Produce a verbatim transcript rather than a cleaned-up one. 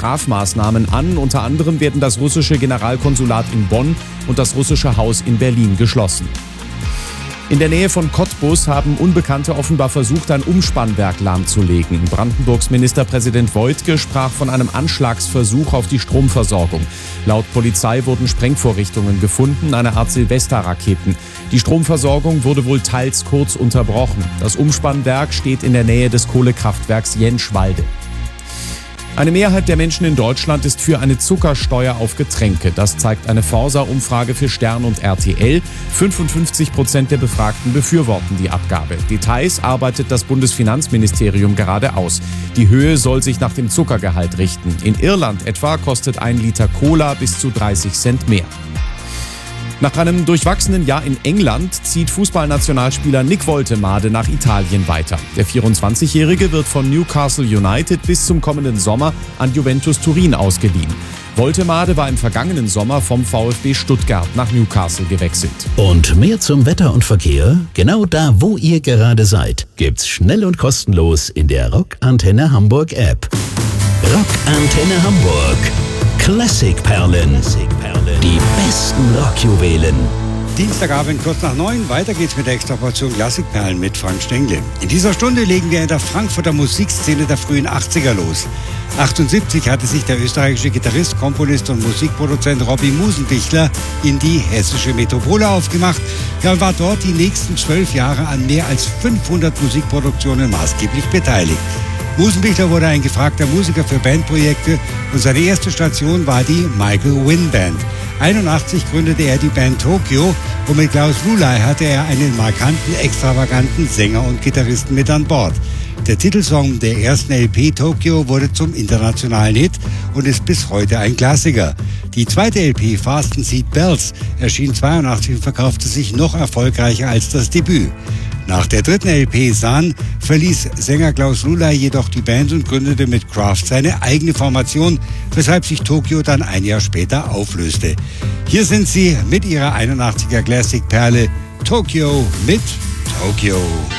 Strafmaßnahmen an. Unter anderem werden das russische Generalkonsulat in Bonn und das russische Haus in Berlin geschlossen. In der Nähe von Cottbus haben Unbekannte offenbar versucht, ein Umspannwerk lahmzulegen. Brandenburgs Ministerpräsident Woidke sprach von einem Anschlagsversuch auf die Stromversorgung. Laut Polizei wurden Sprengvorrichtungen gefunden, eine Art Silvesterraketen. Die Stromversorgung wurde wohl teils kurz unterbrochen. Das Umspannwerk steht in der Nähe des Kohlekraftwerks Jenschwalde. Eine Mehrheit der Menschen in Deutschland ist für eine Zuckersteuer auf Getränke. Das zeigt eine Forsa-Umfrage für Stern und R T L. fünfundfünfzig Prozent der Befragten befürworten die Abgabe. Details arbeitet das Bundesfinanzministerium gerade aus. Die Höhe soll sich nach dem Zuckergehalt richten. In Irland etwa kostet ein Liter Cola bis zu dreißig Cent mehr. Nach einem durchwachsenen Jahr in England zieht Fußballnationalspieler Nick Woltemade nach Italien weiter. Der vierundzwanzigjährige wird von Newcastle United bis zum kommenden Sommer an Juventus Turin ausgeliehen. Woltemade war im vergangenen Sommer vom VfB Stuttgart nach Newcastle gewechselt. Und mehr zum Wetter und Verkehr? Genau da, wo ihr gerade seid, gibt's schnell und kostenlos in der Rock Antenne Hamburg App. Rock Antenne Hamburg. Klassikperlen. Die besten Rockjuwelen. Dienstagabend kurz nach neun. Weiter geht's mit der Extraportion Klassikperlen mit Frank Stengle. In dieser Stunde legen wir in der Frankfurter Musikszene der frühen achtziger los. achtundsiebzig hatte sich der österreichische Gitarrist, Komponist und Musikproduzent Robby Musenbichler in die hessische Metropole aufgemacht. Er war dort die nächsten zwölf Jahre an mehr als fünfhundert Musikproduktionen maßgeblich beteiligt. Musenbichler wurde ein gefragter Musiker für Bandprojekte und seine erste Station war die Michael Wynn Band. einundachtzig gründete er die Band Tokyo und mit Klaus Lulay hatte er einen markanten, extravaganten Sänger und Gitarristen mit an Bord. Der Titelsong der ersten L P Tokyo wurde zum internationalen Hit und ist bis heute ein Klassiker. Die zweite L P Fasten Seat Bells erschien zweiundachtzig und verkaufte sich noch erfolgreicher als das Debüt. Nach der dritten L P Sun verließ Sänger Klaus Lulay jedoch die Band und gründete mit Kraft seine eigene Formation, weshalb sich Tokyo dann ein Jahr später auflöste. Hier sind sie mit ihrer einundachtziger Classic-Perle Tokyo mit Tokyo.